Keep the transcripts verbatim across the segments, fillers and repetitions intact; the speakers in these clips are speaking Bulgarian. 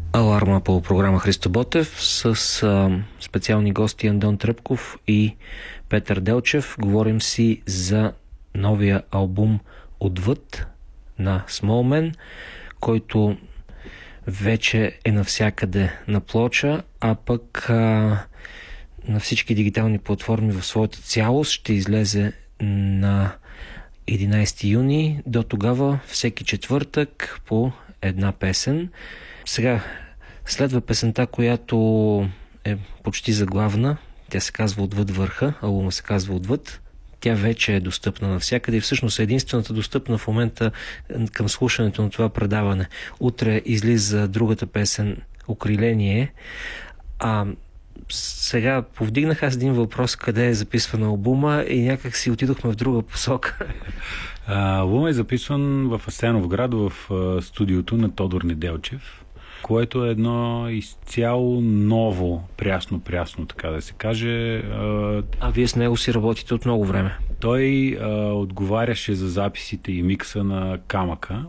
Аларма по програма Христо Ботев с а, специални гости Андон Тръпков и Петър Делчев. Говорим си за новия албум Отвъд на Small Man, който вече е навсякъде на плоча, а пък а, на всички дигитални платформи в своята цялост ще излезе на единайсети юни. До тогава всеки четвъртък по една песен. Сега следва песента, която е почти заглавна. Тя се казва Отвъд върха, албума се казва Отвъд. Тя вече е достъпна навсякъде и всъщност е единствената достъпна в момента към слушането на това предаване. Утре излиза другата песен Окриление. А сега повдигнах аз един въпрос, къде е записван албума и някак си отидохме в друга посока. Албумът е записван в Асеновград, в студиото на Тодор Неделчев, което е едно изцяло ново, прясно-прясно, така да се каже. А вие с него си работите от много време. Той а, отговаряше за записите и микса на Камъка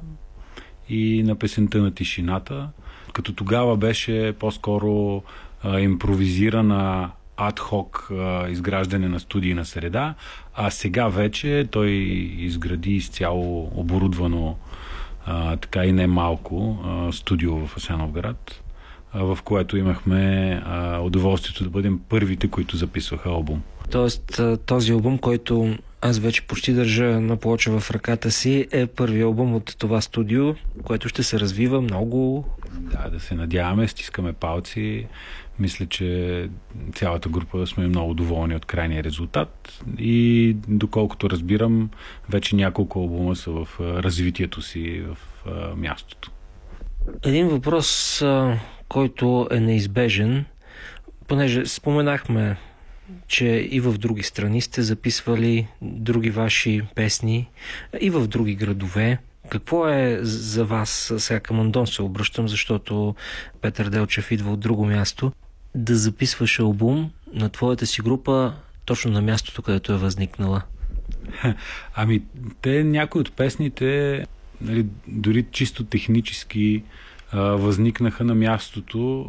и на песента на Тишината, като тогава беше по-скоро а, импровизирана адхок а, изграждане на студийна среда, а сега вече той изгради изцяло оборудвано а, така и не малко а, студио в Асеновград, а, в което имахме а, удоволствието да бъдем първите, които записваха албум. Тоест този албум, който аз вече почти държа на плоча в ръката си, е първи албум от това студио, което ще се развива много. Да, да се надяваме, стискаме палци. Мисля, че цялата група сме много доволни от крайния резултат и доколкото разбирам, вече няколко албума са в развитието си в мястото. Един въпрос, който е неизбежен, понеже споменахме, че и в други страни сте записвали други ваши песни, и в други градове. Какво е за вас, сега към Андон се обръщам, защото Петър Делчев идва от друго място, да записваш албум на твоята си група точно на мястото, където е възникнала? Ами, те, някои от песните, нали, дори чисто технически а, възникнаха на мястото,